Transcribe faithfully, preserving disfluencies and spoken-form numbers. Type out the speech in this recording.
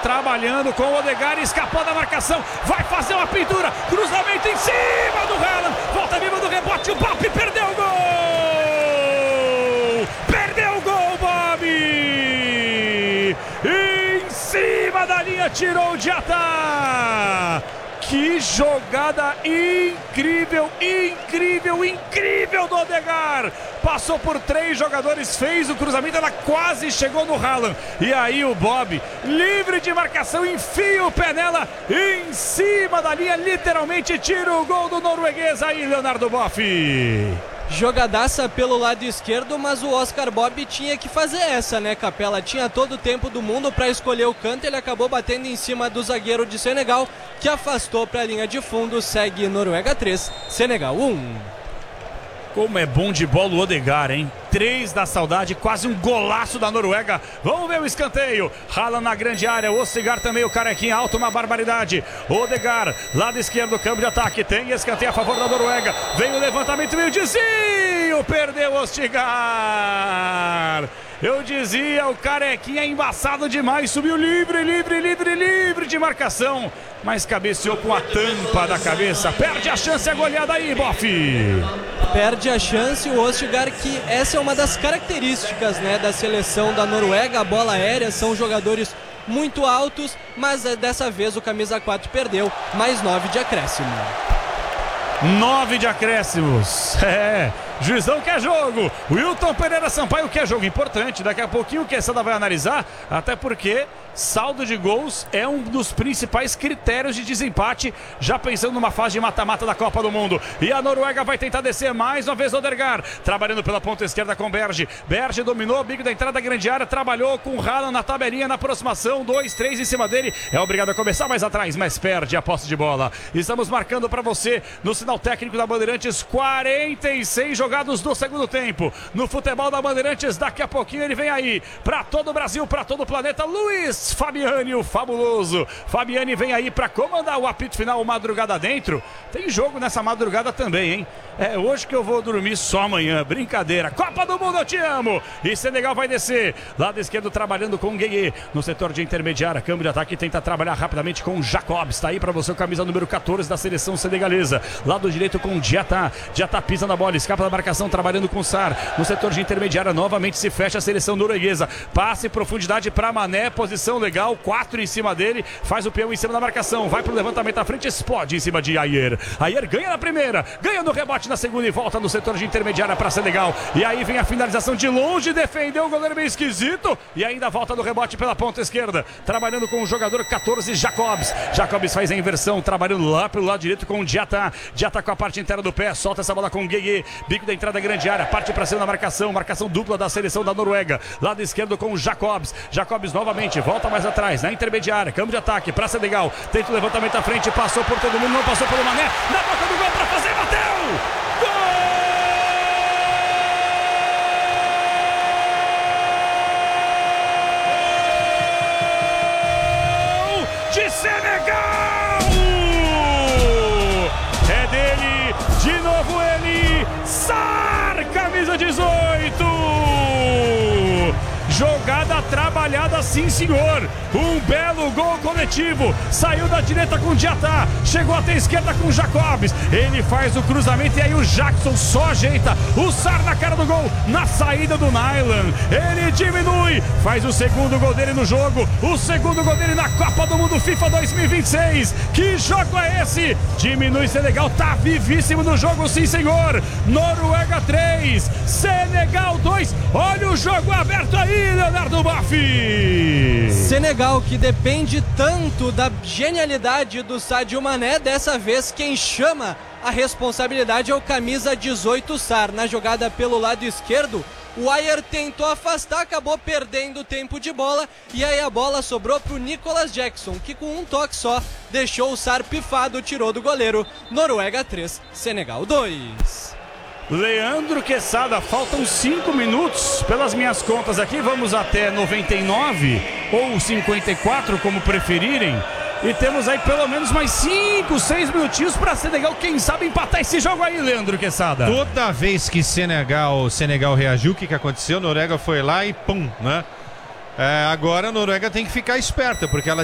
trabalhando com o Odegaard, escapou da marcação, vai fazer uma pintura, cruzamento em cima do Haaland, volta viva do rebote, o Bob perdeu o gol! Perdeu o gol, Bob! Em cima da linha, tirou o Diatá! Que jogada incrível, incrível, incrível do Odegaard. Passou por três jogadores, fez o cruzamento, ela quase chegou no Haaland. E aí o Bob, livre de marcação, enfia o pé nela, em cima da linha, literalmente tira o gol do norueguês aí, Leonardo Boff. Jogadaça pelo lado esquerdo, mas o Oscar Bob tinha que fazer essa, né, Capela? Tinha todo o tempo do mundo para escolher o canto, ele acabou batendo em cima do zagueiro de Senegal, que afastou para a linha de fundo. Segue Noruega três, Senegal um. Como é bom de bola o Odegaard, hein? Três da saudade, quase um golaço da Noruega. Vamos ver o escanteio. Haaland na grande área, o Odegaard também, o carequinha alto, uma barbaridade. Odegaard, lado esquerdo, câmbio de ataque. Tem escanteio a favor da Noruega. Vem o levantamento, meio desvio. Perdeu o Odegaard. Eu dizia, o carequinha é embaçado demais. Subiu livre, livre, livre, livre de marcação. Mas cabeceou com a tampa da cabeça. Perde a chance, a goleada aí, Boff. Perde a chance o Odegaard, que essa é uma das características, né, da seleção da Noruega. A bola aérea, são jogadores muito altos, mas dessa vez o camisa quatro perdeu. Mais nove de acréscimo. Nove de acréscimos. É, juizão quer jogo. Wilton Pereira Sampaio quer jogo importante. Daqui a pouquinho o Quesada vai analisar, até porque saldo de gols é um dos principais critérios de desempate, já pensando numa fase de mata-mata da Copa do Mundo. E a Noruega vai tentar descer mais uma vez. Odegaard trabalhando pela ponta esquerda com Berge. Berge dominou, bico da entrada da grande área, trabalhou com Haaland na tabelinha, na aproximação, dois, três em cima dele. É obrigado a começar mais atrás, mas perde a posse de bola. Estamos marcando para você no sinal técnico da Bandeirantes, quarenta e seis jogados do segundo tempo. No futebol da Bandeirantes, daqui a pouquinho ele vem aí para todo o Brasil, para todo o planeta. Luiz Fabiani, o fabuloso Fabiani, vem aí para comandar o apito final. Madrugada dentro, tem jogo nessa madrugada também, hein? É hoje que eu vou dormir só amanhã, brincadeira. Copa do Mundo, eu te amo. E Senegal vai descer, lado esquerdo trabalhando com o Gueye, no setor de intermediária, câmbio de ataque, tenta trabalhar rapidamente com o Jacobs. Tá aí para você o camisa número quatorze da seleção senegalesa. Lado direito com o Diatá, Diatá pisa na bola, escapa da marcação, trabalhando com o Sar, no setor de intermediária, novamente se fecha a seleção norueguesa. Passe em profundidade para Mané, posição legal, quatro em cima dele, faz o peão em cima da marcação, vai pro levantamento à frente, explode em cima de Ayer. Ayer ganha na primeira, ganha no rebote na segunda e volta no setor de intermediária para Senegal. E aí vem a finalização de longe, defendeu o goleiro meio esquisito e ainda volta no rebote pela ponta esquerda, trabalhando com o jogador quatorze, Jacobs. Jacobs faz a inversão, trabalhando lá pelo lado direito com o Diatá. Diatá com a parte inteira do pé, solta essa bola com o Gueye, bico da entrada grande área, parte para cima da marcação, marcação dupla da seleção da Noruega. Lado esquerdo com o Jacobs. Jacobs novamente, volta mais atrás, na intermediária, câmbio de ataque para Senegal, tenta o levantamento à frente, passou por todo mundo, não passou pelo Mané, na boca do gol para fazer, bateu! Gol de Senegal! É dele, de novo ele, Sar, camisa dezoito! Jogada trabalhada, sim senhor. Um belo gol coletivo. Saiu da direita com o Diatá, chegou até a esquerda com o Jacobs. Ele faz o cruzamento e aí o Jackson só ajeita. O Sar na cara do gol, na saída do Nyland. Ele diminui, faz o segundo gol dele no jogo. O segundo gol dele na Copa do Mundo FIFA dois mil e vinte e seis. Que jogo é esse? Diminui Senegal, tá vivíssimo no jogo, sim senhor. Noruega três, Senegal dois. Olha o jogo aberto aí, Leonardo Boff. Senegal, que depende tanto da genialidade do Sadio Mané, dessa vez quem chama a responsabilidade é o camisa dezoito, Sar. Na jogada pelo lado esquerdo, o Ayer tentou afastar, acabou perdendo o tempo de bola e aí a bola sobrou para o Nicolas Jackson, que com um toque só deixou o Sar pifado, tirou do goleiro. Noruega três, Senegal dois. Leandro Quesada, faltam cinco minutos pelas minhas contas aqui, vamos até noventa e nove ou cinquenta e quatro, como preferirem, e temos aí pelo menos mais cinco, seis minutinhos para Senegal, quem sabe empatar esse jogo aí, Leandro Quesada. Toda vez que Senegal, Senegal reagiu, o que, que aconteceu? Noruega foi lá e pum, né? É, agora a Noruega tem que ficar esperta, porque ela